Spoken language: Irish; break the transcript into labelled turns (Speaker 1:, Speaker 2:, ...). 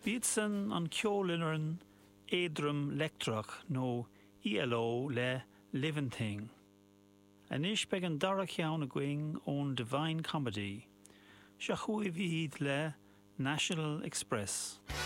Speaker 1: Bíd san an ceolinaran éadrom lectrach nó ELO le Living Thing. Anis beag an dara ceann a going ón Divine Comedy. Se chuaimh iad le National Express.